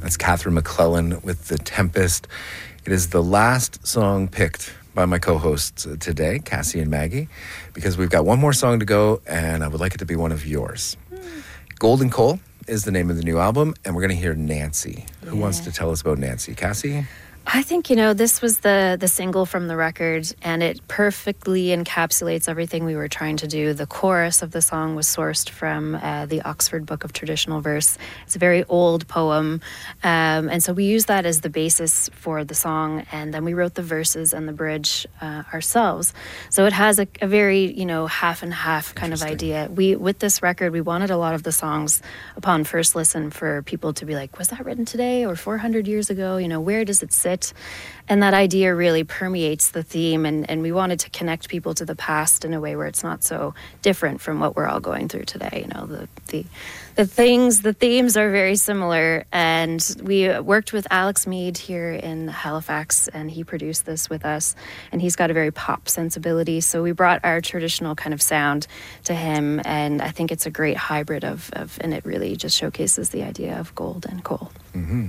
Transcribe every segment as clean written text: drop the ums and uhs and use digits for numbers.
That's Catherine McClellan with The Tempest. It is the last song picked by my co-hosts today, Cassie and Maggie, because we've got one more song to go, and I would like it to be one of yours. Gold and Coal is the name of the new album, and we're going to hear Nancy. Who wants to tell us about Nancy? Cassie? I think, this was the single from the record, and it perfectly encapsulates everything we were trying to do. The chorus of the song was sourced from the Oxford Book of Traditional Verse. It's a very old poem, and so we used that as the basis for the song, and then we wrote the verses and the bridge ourselves. So it has a very, half and half kind of idea. With this record, we wanted a lot of the songs upon first listen for people to be like, was that written today or 400 years ago? Where does it sit? And that idea really permeates the theme, and we wanted to connect people to the past in a way where it's not so different from what we're all going through today. The themes are very similar, and we worked with Alex Mead here in Halifax, and he produced this with us, and he's got a very pop sensibility, so we brought our traditional kind of sound to him, and I think it's a great hybrid of and it really just showcases the idea of gold and coal. Mm-hmm.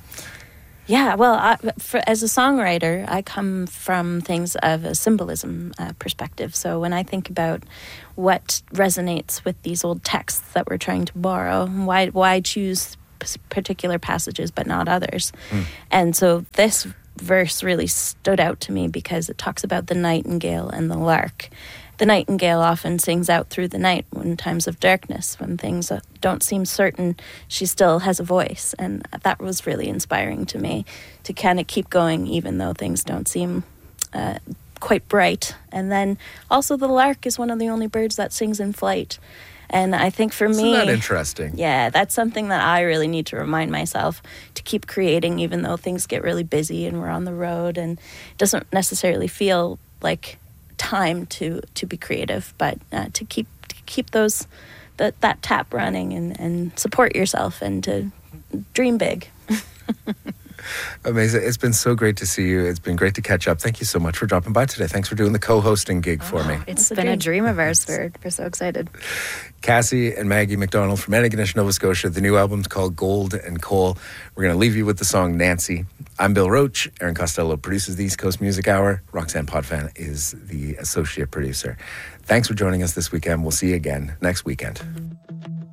Yeah, well, as a songwriter, I come from things of a symbolism perspective. So when I think about what resonates with these old texts that we're trying to borrow, why choose particular passages but not others? And so this verse really stood out to me because it talks about the nightingale and the lark. The nightingale often sings out through the night in times of darkness, when things don't seem certain. She still has a voice, and that was really inspiring to me, to kind of keep going even though things don't seem quite bright. And then also the lark is one of the only birds that sings in flight. And I think for me... Isn't that interesting? Yeah, that's something that I really need to remind myself to keep creating, even though things get really busy and we're on the road, and it doesn't necessarily feel like time to be creative, but to keep that tap running and support yourself and to dream big. Amazing. It's been so great to see you. It's been great to catch up. Thank you so much for dropping by today. Thanks for doing the co-hosting gig for me. It's been a dream of ours. We're so excited. Cassie and Maggie McDonald from Antigonish, Nova Scotia. The new album's called Gold and Coal. We're going to leave you with the song Nancy. I'm Bill Roach. Aaron Costello produces the East Coast Music Hour. Roxanne Podfan is the associate producer. Thanks for joining us this weekend. We'll see you again next weekend.